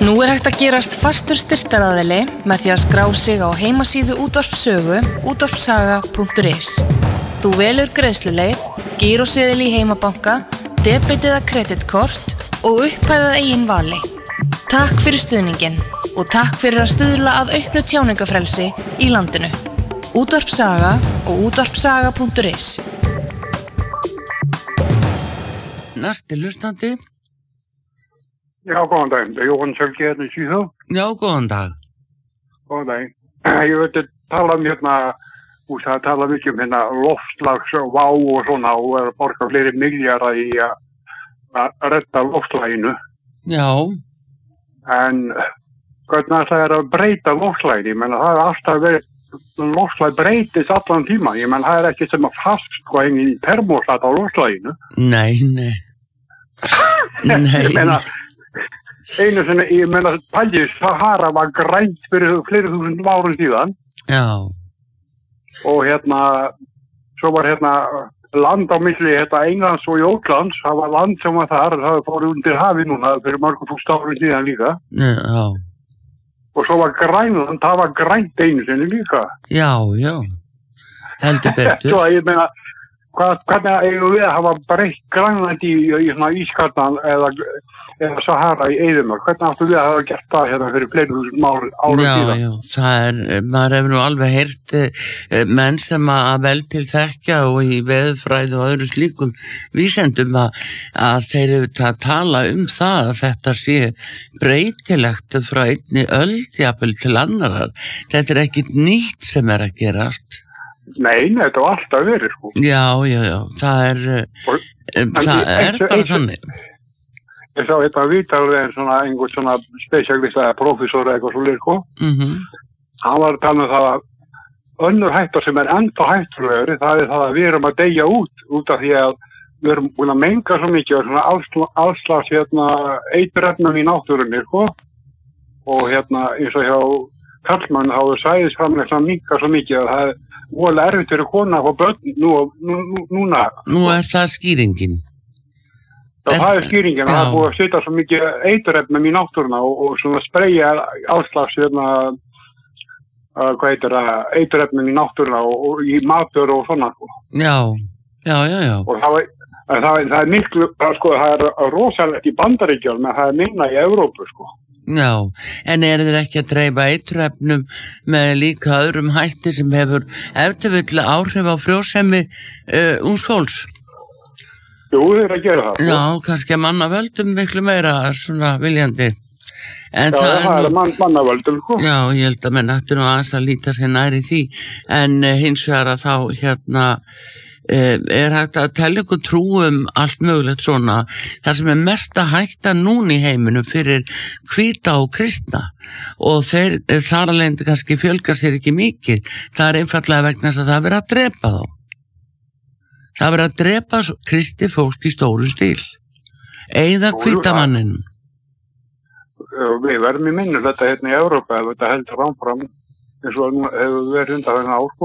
Nú hægt að gerast fastur styrktaraðili með því að skrá sig á heimasíðu Útvarps Sögu, útvarpssaga.is. Þú velur greiðsluleið, gíróseðil í heimabanka, debet eða kreditkort og upphæðað eigin vali. Takk fyrir stuðninginn og takk fyrir að stuðla að auknu tjáningafrelsi í landinu. Útvarps Saga og útvarpssaga.is. Næsti hlustandi. Já, góðan dag. Det er Jóhann Sölki hérna í Svíþjóð. Já, góðan dag. Góðan dag. Ég veit að tala tala mikið loftslagsvá og svona og er að borga fleiri milljarða í að redda loftslaginu. Já. En hvernig það að breyta loftslaginu? Ég meina, það er alltaf verið, loftslag breytist allan tíma. Ég meina, það er ekki sem að fast í termostat á loftslaginu. Nei. Ég meina, einu sinni, ég meina, Paldís Sahara var grænt fyrir fleiri þúsund árum síðan. Já. Og svo var land á milli Englands og Jótlands, það var land sem var þar, það fór undir hafi núna fyrir mörgum þúsund árum síðan líka. Já. Og svo var Grænland, það var grænt einu sinni líka. Já. Heldur betur. Svo ég meina, hvernig eigum við að hafa breytt Grænland í ískaldan eða Sahara í eyðimörk? Hvernig áttu við að hafa gert það fyrir fleiri þúsund árum síðan? Já, það maður hefur nú alveg heyrt menn sem að vel til þekkja og í veðurfræði og öðru slíkum vísendum að þeir eru að tala það að þetta sé breytilegt frá einni öld jafnvel til annarar. Þetta er ekkit nýtt sem er að gerast. Nei, þetta var alltaf verið, sko. Já, það er bara þannig. Ég sá þetta viðtal við einhvern svona spesialista eða prófessor eða eitthvað svolítið, sko. Hann var að tala um það að önnur hætta sem er ennþá hættulegri, það er það að við erum að deyja út af því að við erum búin að menga svo mikið og svona allslags eiturefnum í náttúrunni, sko. Og eins og hjá karlmann þá er sæðisframleiðsla minnka svo mikið að það er voðalega erfitt fyrir kona að fá börn núna. Nú er það skýringin. Já, það er skýringin. Það er búið að setja svo mikið eiturefnum í náttúruna og svona spreyja allslags eiturefnum í náttúruna og í matur og svona. Já. Og það er miklu, sko, það er rosalegt í Bandaríkjunum, en það er minna í Evrópu, sko. Já, en þeir ekki að dreifa eiturefnum með líka öðrum hætti sem hefur eftirvill áhrif á frjósemi ungs fólks? Jú, þeir að gera það. Já, kannski að mannavöldum miklu meira svona viljandi. En já, það er mannavöldum, sko. Já, ég held að menn ættu nú aðeins að líta sér nær í því. En hins vegar að þá er hægt að telja ykkur trú allt mögulegt svona. Það sem er mesta hætta núna í heiminum fyrir hvíta og kristna og þeir þar alveg kannski fjölgar sér ekki mikið. Það er einfallega vegna þess að það verið að drepa þá. Það verið að drepa kristi fólk í stórum stíl. Eyða hvíta manninum. Við verðum í minnu þetta í Evrópa ef þetta heldur áfram eins og hefur verið undanfarna ár.